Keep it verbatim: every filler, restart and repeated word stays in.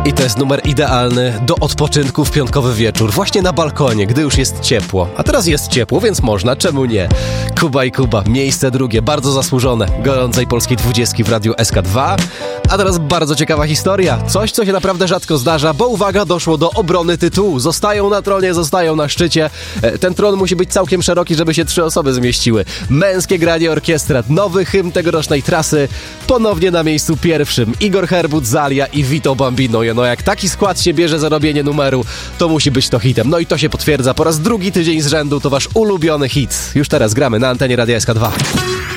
I to jest numer idealny do odpoczynku w piątkowy wieczór, właśnie na balkonie, gdy już jest ciepło. A teraz jest ciepło, więc można, czemu nie? Kuba i Kuba, miejsce drugie, bardzo zasłużone, gorącej polskiej dwudziestki w Radiu S K dwa. A teraz bardzo ciekawa historia, coś, co się naprawdę rzadko zdarza, bo uwaga, doszło do obrony tytułu. Zostają na tronie, zostają na szczycie. Ten tron musi być całkiem szeroki, żeby się trzy osoby zmieściły. Męskie granie orkiestrat, nowy hymn tegorocznej trasy, ponownie na miejscu pierwszym. Igor Herbut, Zalia i Vito Bambino. No jak taki skład się bierze za robienie numeru, to musi być to hitem. No i to się potwierdza po raz drugi tydzień z rzędu, to wasz ulubiony hit. Już teraz gramy na antenie Radia S K dwa.